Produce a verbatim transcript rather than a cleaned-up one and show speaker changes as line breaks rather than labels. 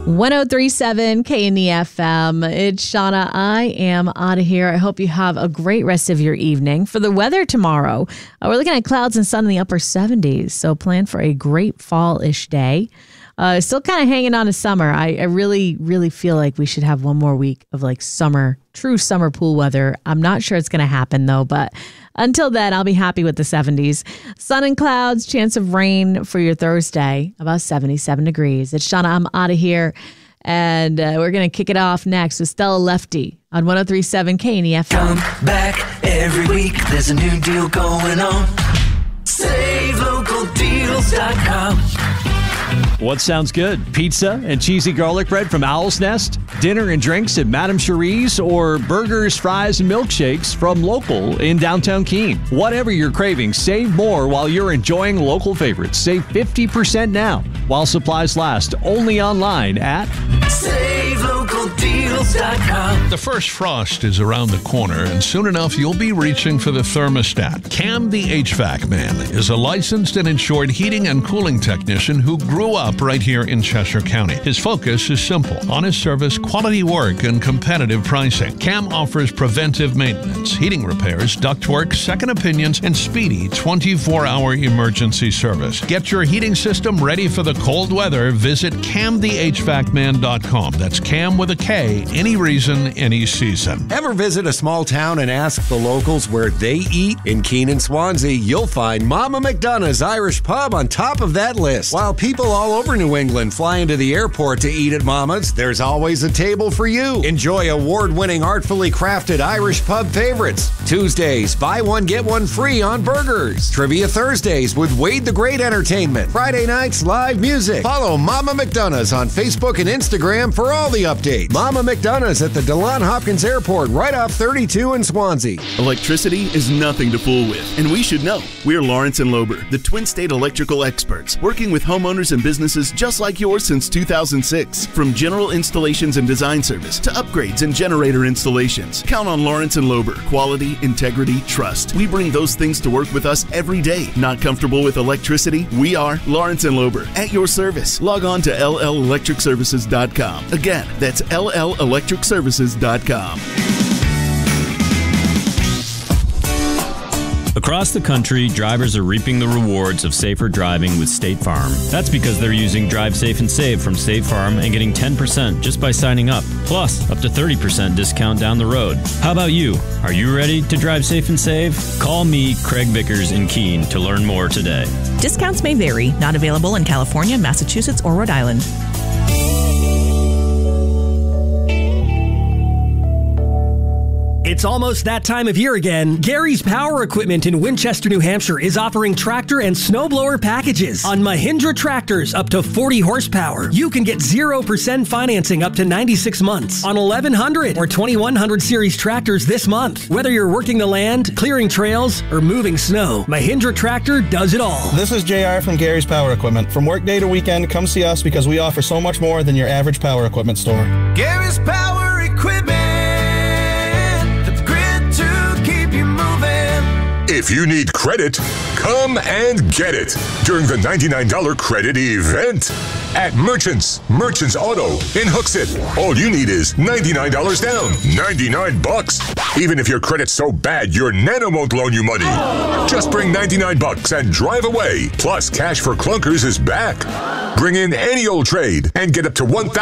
one oh three point seven K N E F M. It's Shauna. I am out of here. I hope you have a great rest of your evening. For the weather tomorrow, uh, we're looking at clouds and sun in the upper seventies. So plan for a great fall-ish day. Uh, still kind of hanging on to summer. I, I really, really feel like we should have one more week of like summer, true summer pool weather. I'm not sure it's going to happen though, but until then, I'll be happy with the seventies. Sun and clouds, chance of rain for your Thursday, about seventy-seven degrees. It's Shauna. I'm out of here. And uh, we're going to kick it off next with Stella Lefty on one oh three point seven K N E F M.
Come back every week. There's a new deal going on. save local deals dot com.
What sounds good? Pizza and cheesy garlic bread from Owl's Nest? Dinner and drinks at Madame Cherie's? Or burgers, fries, and milkshakes from Local in downtown Keene? Whatever you're craving, save more while you're enjoying local favorites. Save fifty percent now while supplies last. Only online at
save local deals dot com.
The first frost is around the corner, and soon enough you'll be reaching for the thermostat. Cam the H V A C Man is a licensed and insured heating and cooling technician who grew up right here in Cheshire County. His focus is simple: honest service, quality work, and competitive pricing. Cam offers preventive maintenance, heating repairs, ductwork, second opinions, and speedy twenty-four hour emergency service. Get your heating system ready for the cold weather. Visit cam the H V A C man dot com. That's Cam with a K, any reason, any season.
Ever visit a small town and ask the locals where they eat? In Keene and Swansea, you'll find Mama McDonough's Irish Pub on top of that list. While people all over New England fly into the airport to eat at Mama's, there's always a table for you. Enjoy award-winning, artfully crafted Irish pub favorites. Tuesdays, buy one, get one free on burgers. Trivia Thursdays with Wade the Great Entertainment. Friday nights, live music. Follow Mama McDonough's on Facebook and Instagram for all the updates. Mama McDonough's at the DeLon Hopkins Airport, right off thirty-two in Swansea.
Electricity is nothing to fool with, and we should know. We're Lawrence and Lober, the Twin State electrical experts, working with homeowners and businesses just like yours since two thousand six. From general installations and design service to upgrades and generator installations, count on Lawrence and Lober. Quality, integrity, trust. We bring those things to work with us every day. Not comfortable with electricity? We are Lawrence and Lober, at your service. Log on to L L electric services dot com. Again, that's L L electric services dot com.
Across the country, drivers are reaping the rewards of safer driving with State Farm. That's because they're using Drive Safe and Save from State Farm and getting ten percent just by signing up, plus up to thirty percent discount down the road. How about you? Are you ready to drive safe and save? Call me, Craig Vickers in Keene, to learn more today.
Discounts may vary. Not available in California, Massachusetts, or Rhode Island.
It's almost that time of year again. Gary's Power Equipment in Winchester, New Hampshire is offering tractor and snowblower packages on Mahindra tractors up to forty horsepower. You can get zero percent financing up to ninety-six months on eleven hundred or twenty-one hundred series tractors this month. Whether you're working the land, clearing trails, or moving snow, Mahindra Tractor does it all.
This is J R from Gary's Power Equipment. From workday to weekend, come see us because we offer so much more than your average power equipment store.
Gary's Power Equipment.
If you need credit, come and get it during the ninety-nine dollars credit event at Merchants. Merchants Auto in Hooksett. All you need is ninety-nine dollars down. ninety-nine bucks. Even if your credit's so bad, your nano won't loan you money. Just bring ninety-nine bucks and drive away. Plus, Cash for Clunkers is back. Bring in any old trade and get up to one thousand